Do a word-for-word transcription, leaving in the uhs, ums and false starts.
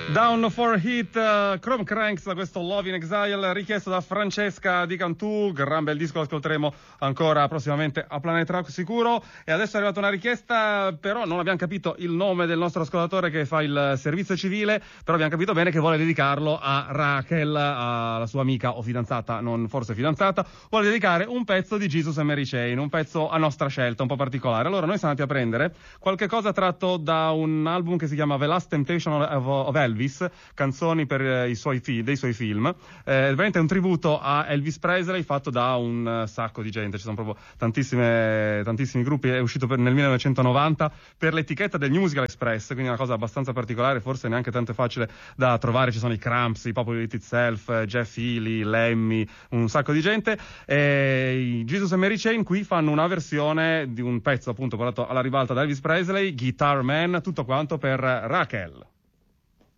Down for Hit, uh, Chrome Cranks da questo Love in Exile, richiesto da Francesca Di Cantù, gran bel disco, lo ascolteremo ancora prossimamente a Planet Rock sicuro. E adesso è arrivata una richiesta, però non abbiamo capito il nome del nostro ascoltatore che fa il servizio civile, però abbiamo capito bene che vuole dedicarlo a Rachel, alla sua amica o fidanzata, non forse fidanzata, vuole dedicare un pezzo di Jesus and Mary Chain, un pezzo a nostra scelta, un po' particolare. Allora noi siamo andati a prendere qualche cosa tratto da un album che si chiama The Last Temptation of, of Elvis, canzoni per eh, i suoi fi- dei suoi film. Eh, veramente è un tributo a Elvis Presley fatto da un uh, sacco di gente, ci sono proprio tantissime, tantissimi gruppi. È uscito per, nel millenovecentonovanta per l'etichetta del New Musical Express, quindi una cosa abbastanza particolare, forse neanche tanto facile da trovare. Ci sono i Cramps, i Popoli It Itself, eh, Jeff Healey, Lemmy, un sacco di gente. E i Jesus and Mary Chain qui fanno una versione di un pezzo appunto portato alla ribalta da Elvis Presley, Guitar Man, tutto quanto per Rachel.